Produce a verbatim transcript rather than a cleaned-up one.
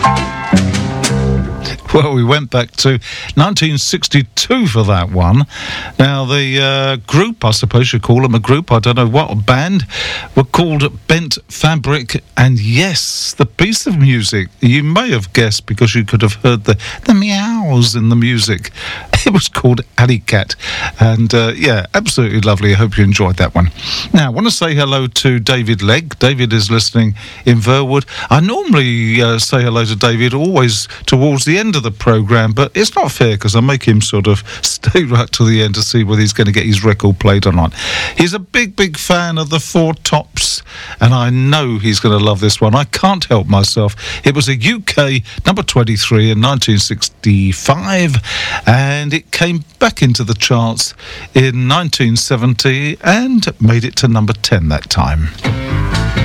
Well, we went back to nineteen sixty-two for that one. Now, the uh, group, I suppose you call them a group, I don't know what, a band, were called Bent Fabric. And yes, the piece of music, you may have guessed because you could have heard the, the meows in the music. It was called Alley Cat. And uh, yeah, absolutely lovely. I hope you enjoyed that one. Now, I want to say hello to David Legg. David is listening in Verwood. I normally uh, say hello to David always towards the end of the programme, but it's not fair because I make him sort of stay right to the end to see whether he's going to get his record played or not. He's a big, big fan of the Four Tops, and I know he's going to love this one. I can't help myself. It was a U K number twenty-three in nineteen sixty-five, and it came back into the charts in nineteen seventy and made it to number ten that time.